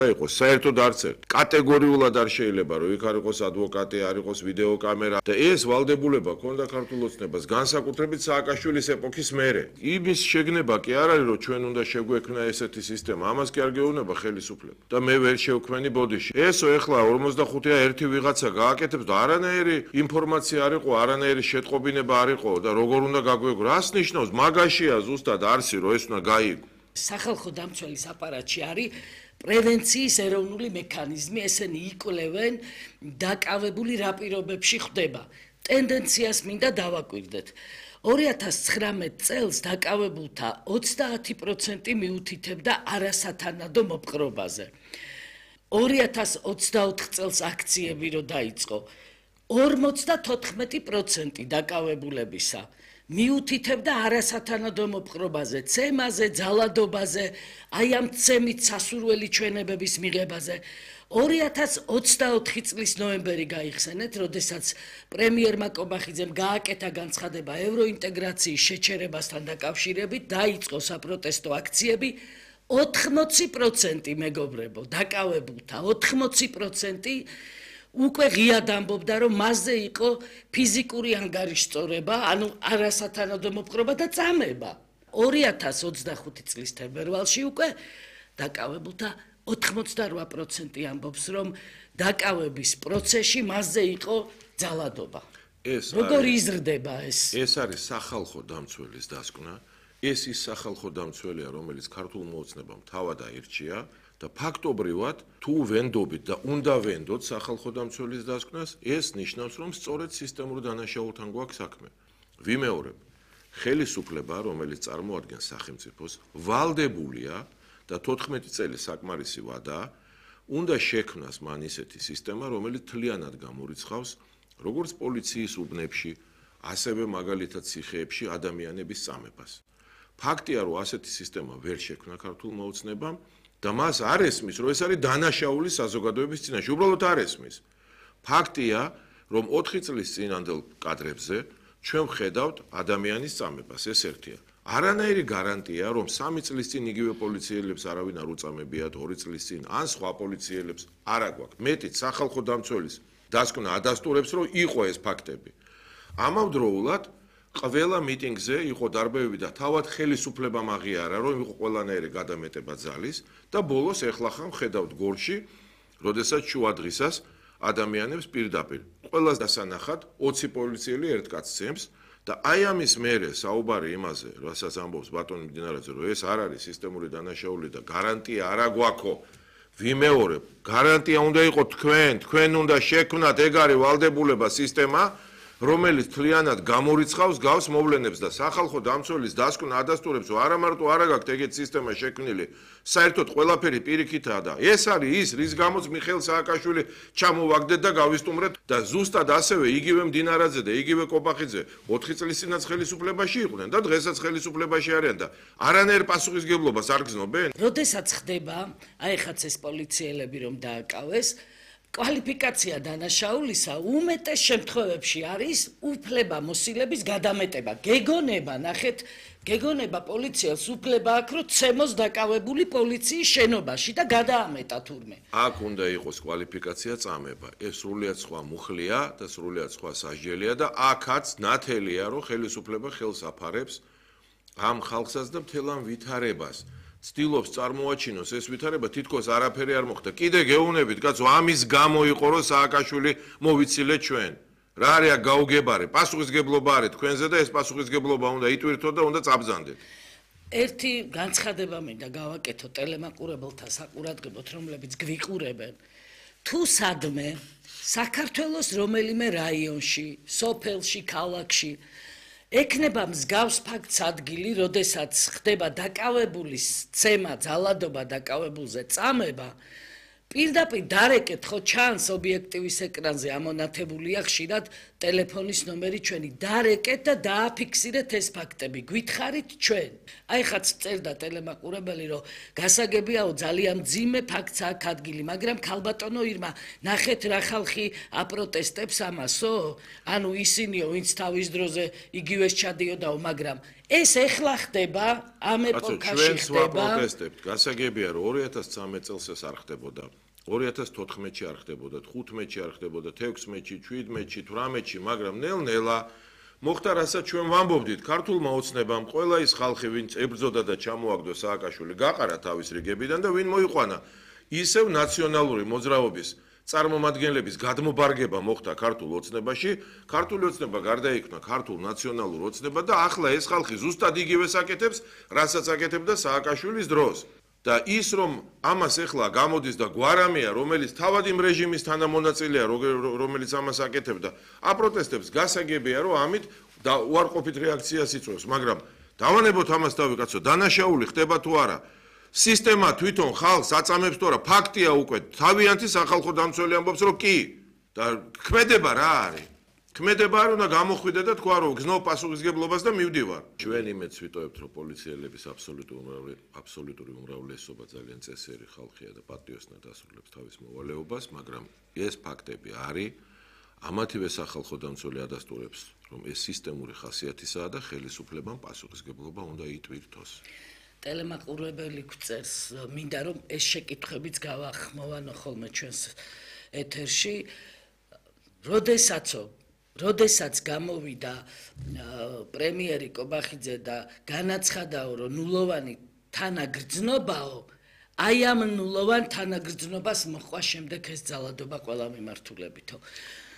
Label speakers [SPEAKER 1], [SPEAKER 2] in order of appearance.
[SPEAKER 1] იყოს საერთოდ არც ერთ კატეგორიულად არ შეიძლება რომ იქ არ იყოს ადვოკატი, არ იყოს ვიდეო კამერა და ეს ვალდებულება ქონდა ქართულ ოცნებას განსაკუთრებით სააკაშვილის ეპოქის მერე. იმის შეგნება კი არ არის რომ ჩვენ უნდა შეგვექმნა ესეთი სისტემა, ამას კი არ გეუბნება ხელისუფლება და მე ვერ შევქმენი ბოდიში. ესო ეხლა 45-ა ერთი ვიღაცა გააკეთებს და არანაირი ინფორმაცია არ იყო, არანაირი შეტყობინება არ იყო და როგორ უნდა გაგვეგო. რას ნიშნავს მაგაშია ზუსტად არსი რომ ეს უნდა გაიგო.
[SPEAKER 2] სახალხო დამცველის აპარატში არის პრევენციის ეროვნული მექანიზმი, ესენი იკვლევენ დაკავებული რა პირობებში ხდება. ტენდენციას მინდა დავაკვირდეთ. 2019 წელს დაკავებულთა 30% მიუთითებდა არასათანადო მოპყრობაზე. 2024 წელს აქციები რო დაიწყო, 54% დაკავებულებისა მიუთითებდა არასათანადო მოპყრობაზე, ცემაზე, ძალადობაზე, აი ამ ცემით სასურველი ჩვენებების მიღებაზე. 2024 წლის ნოემბერი გაიხსენეთ, როდესაც პრემიერმა კობახიძემ გააკეთა განცხადება ევროინტეგრაციის შეჩერებასთან დაკავშირებით, დაიწყო საპროტესტო აქციები. 80% მეგობრებო, დაკავებულთა 80% უკვე ღიად ამბობდა, რომ მასზე იყო ფიზიკური ანგარიშწორება, ანუ არასათანადო მოპყრობა და წამება. 2025 წლის თებერვალში უკვე დაკავებულთა 88% ამბობს, რომ დაკავების პროცესში მასზე იყო ძალადობა. როგორ იზრდება ეს?
[SPEAKER 1] ეს არის სახალხო დამცველის დასკვნა. ეს ის სახალხო დამცველია, რომელიც ქართულ მოოცნებამ თავად აირჩია და ფაქტობრივად თუ ვენდობით და უნდა ვენდოთ სახალხო დამცველის დასკვნას, ეს ნიშნავს, რომ სწორედ სისტემურ დანაშაულთან გვაქვს საქმე. ვიმეორებ, ხელისუფლება, რომელიც წარმოადგენს სახელმწიფოს, ვალდებულია და 14 წელი საკმარისი ვადაა, უნდა შექმნას მან ისეთი სისტემა, რომელიც მთლიანად გამორიცხავს როგორც პოლიციის უბნებში, ასევე მაგალითად ციხეებში ადამიანების წამებას. ფაქტია, რომ ასეთი სისტემა ვერ შექმნა ქართულ მოოცნებამ და მას არ ესმის, რომ ეს არის დანაშაული საზოგადოების წინაშე. უბრალოდ არ ესმის. ფაქტია, რომ 4 წლის წინანდელ კადრებზე ჩვენ ვხედავთ ადამიანის წამებას, ეს ერთია. არანაირი გარანტია, რომ 3 წლის წინ იგივე პოლიციელებს არავინ არ უწამებიათ, 2 წლის წინ ან სხვა პოლიციელებს არ აგვაქვს. მეტიც სახალხო დამცველის დასკვნა ადასტურებს, რომ იყო ეს ფაქტები. ამავდროულად ყველა მიტინგზე იყო დარბევები და თავად ხელისუფლებამ აღიარა, რომ იყო ყველანაირი გადამეტება ძალის და ბოლოს ეხლა ხან ხედავთ გორში, როდესაც შუა დღისას ადამიანებს პირდაპირ ყველას დასანახად 20 პოლიციელი ერთ კაცს ცემს და აი ამის მერე საუბარი იმაზე, რასაც ამბობს ბატონი მდინარაძე, რომ ეს არ არის სისტემური დანაშაული და გარანტია არა გვაქვს. ვიმეორებ, გარანტია უნდა იყოს თქვენ უნდა შექმნათ ეგ არის ვალდებულება სისტემა, რომელიც მთლიანად გამორიცხავს გავს მოვლენებს და სახალხო დამცველის დასკვნა ადასტურებს, რომ არა მარტო არ აქვს ეგეთი სისტემა შექმნილი, საერთოდ ყველაფერი პირიქითაა და ეს არის ის, რის გამოც მიხეილ სააკაშვილი ჩამოვაგდეთ და გავისტუმრეთ და ზუსტად ასევე იგივე მდინარაძე და იგივე კობახიძე 4 წლის წინაც ხელისუფლებაში იყვნენ და დღესაც ხელისუფლებაში არიან და არანაირ პასუხისგებლობას არ გრძნობენ.
[SPEAKER 2] როდესაც ხდება, აი ხაც ეს პოლიციელები რომ დააკავეს, კვალიფიკაცია დანაშაულისა უმეტეს შემთხვევებში არის უფლება მოსილების გადამეტება. გეგონება, ნახეთ, გეგონება პოლიციელს უფლება აქვს, რომ ცემოს დაკავებული პოლიციის შენობაში და გადაამეტა თურმე.
[SPEAKER 1] აქ უნდა იყოს კვალიფიკაცია წამება. ეს სრულიად სხვა მუხლია და სრულიად სხვა სასჯელია და აქაც ნათელია, რომ ხელისუფლება ხელს აფარებს ამ ხალხსაც და მთელ ამ ვითარებას. ცდილობს წარმოაჩინოს ეს ვითარება, თითქოს არაფერი არ მოხდა. კიდე გეუბნებით, კაცო, ამის გამო იყო, რომ სააკაშვილი მოვიცილეთ ჩვენ. რა არის აქ გაუგებარი? პასუხისგებლობა არის თქვენზე და ეს პასუხისგებლობა უნდა იტვირთოთ და უნდა წაბრძანდეთ.
[SPEAKER 2] ერთი განცხადება მინდა გავაკეთო ტელემაყურებელთა საყურადღებოდ, რომლებიც გვიყურებენ. თუ სადმე საქართველოს რომელიმე რაიონში, სოფელში, ქალაქში ექნება მსგავს ფაქტს ადგილი, როდესაც ხდება დაკავებულის ცემა, ძალადობა დაკავებულზე წამება, პირდაპირ დარეკეთ, ხო ჩანს ობიექტივის ეკრანზე ამონათებულია ხშირად ტელეფონის ნომერი ჩვენი, დარეკეთ და დააფიქსირეთ ეს ფაქტები, გითხარით ჩვენ. აი ხაც წერდა ტელემაყურებელი, რომ გასაგებიაო ძალიან მძიმე ფაქტს აქ ადგილი, მაგრამ ქალბატონო ირმა, ნახეთ რა ხალხი აპროტესტებს ამასო, ანუ ისინიო, ვინც თავის დროზე იგივეს ჩადიოდაო, მაგრამ ეს ეხლა ხდება, ამ ეპოქაში
[SPEAKER 1] ჩვენს
[SPEAKER 2] ხდება.
[SPEAKER 1] ვაპროტესტებთ. გასაგებია, რომ 2013 წელს ეს არ ხდებოდა. 2014-ში არ ხდებოდა, 15-ში არ ხდებოდა, 16-ში, 17-ში, 18-ში, მაგრამ ნელ-ნელა მოხდა, რასაც ჩვენ ვამბობდით, ქართულმა ოცნებამ ყველა ის ხალხი, ვინც ებრძოდა და ჩამოაგდო სააკაშვილი, გაყარა თავის რიგებიდან და ვინ მოიყვანა. ისევ ნაციონალური მოძრაობის წარმომადგენლების გადმობარგება მოხდა ქართულ ოცნებაში, ქართული ოცნება გარდაიქმნა ქართულ ნაციონალურ ოცნებად და ახლა ეს ხალხი ზუსტად იგივეს აკეთებს, რასაც აკეთებდა სააკაშვილის დროს. და ის რომ ამას ახლა გამოდის და გვარამია, რომელიც თავად იმ რეჟიმის თანამონაწილეა, რომელიც ამას აკეთებდა, აპროტესტებს გასაგებია, რომ ამით და უარყოფით რეაქციას იწვევს, მაგრამ დავანებოთ ამას თავი კაცო, დანაშაული ხდება თუ არა? სისტემა თვითონ ხალხს აწამებს თუ არა? ფაქტია უკვე, თავიანთი სახალხო დამცველი ამბობს, რომ კი. და ქმედება რა არის? ქმედება არ უნდა გამოხვიდე და თქვა რომ გზნობ პასუხისგებლობას და მივდივარ. ჩვენ იმედს ვიტოვებთ, რომ პოლიციელების აბსოლუტური უმრავლესობა ძალიან წესიერი ხალხია და პატრიოტულად ასრულებს თავის მოვალეობას, მაგრამ ეს ფაქტები არის. ამათივე სახალხო დამცველი ადასტურებს, რომ ეს სისტემური ხასიათისაა და ხელისუფლებამ პასუხისგებლობა უნდა იტვირთოს.
[SPEAKER 2] ტელემაყურებელი გვწერს, მინდა რომ ეს შეკითხვებიც გავახმოვანო ხოლმე ჩვენს ეთერში. როდესაც გამოვიდა პრემიერი კობახიძე და განაცხადაო, რომ ნულოვანი თანაგრძნობაო, აი ამ ნულოვან თანაგრძნობას მოყვა შემდეგ ეს ძალადობა ყველა მიმართულებითო.